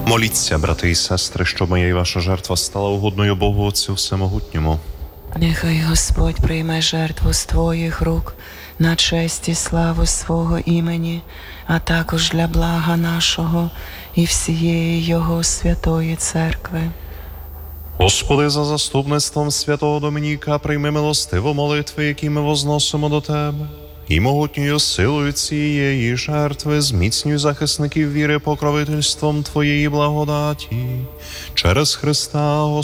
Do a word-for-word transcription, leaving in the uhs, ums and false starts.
Моліться, брати і сестри, щоб моя і ваша жертва стала угодною Богу Отцю Всемогутньому. Нехай Господь прийме жертву з Твоїх рук на честь і славу свого імені, а також для блага нашого і всієї Його святої церкви. Господи, за заступництвом святого Домініка прийми милостиво молитви, які ми возносимо до Тебе, і могутньою силою цієї жертви зміцнюй захисників віри покровительством Твоєї благодаті. Через Христа Господа